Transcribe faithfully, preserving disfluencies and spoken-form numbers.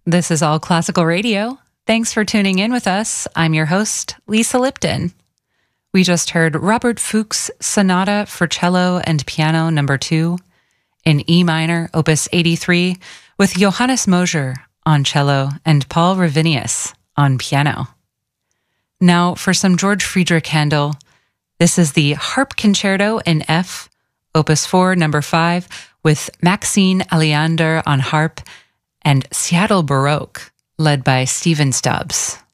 This is All Classical Radio. Thanks for tuning in with us. I'm your host, Lisa Lipton. We just heard Robert Fuchs' Sonata for Cello and Piano Number two in E minor, Opus eighty-three, with Johannes Mosher on cello and Paul Ravinius on piano. Now for some George Friedrich Handel. This is the Harp Concerto in F, Opus four, Number five, with Maxine Aleander on harp and Seattle Baroque, led by Stephen Stubbs.